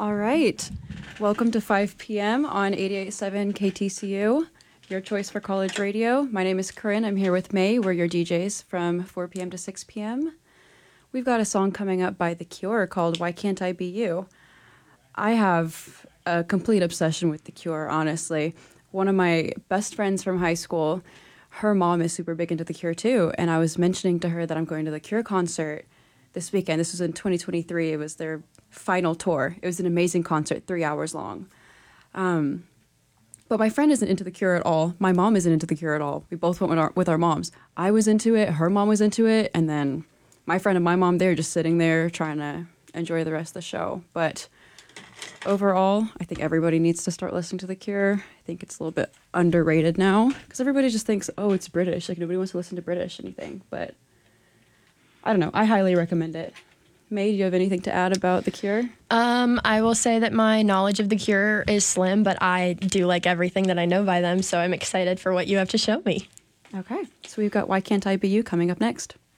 All right. Welcome to 5 p.m. on 88.7 KTCU, your choice for college radio. My name is Corinne. I'm here with May. We're your DJs from 4 p.m. to 6 p.m. We've got a song coming up by The Cure called Why Can't I Be You? I have a complete obsession with The Cure, honestly. One of my best friends from high school, her mom is super big into The Cure too, and I was mentioning to her that I'm going to the Cure concert this weekend. This was in 2023. It was their final tour. It was an amazing concert, 3 hours long. But my friend isn't into The Cure at all. My mom isn't into The Cure at all. We both went with our moms. I was into it. Her mom was into it. And then my friend and my mom, they were just sitting there trying to enjoy the rest of the show. But overall, I think everybody needs to start listening to The Cure. I think it's a little bit underrated now because everybody just thinks, oh, it's British. Like, nobody wants to listen to British anything. But I don't know. I highly recommend it. May, do you have anything to add about The Cure? I will say that my knowledge of The Cure is slim, but I do like everything that I know by them, so I'm excited for what you have to show me. Okay. So we've got Why Can't I Be You coming up next.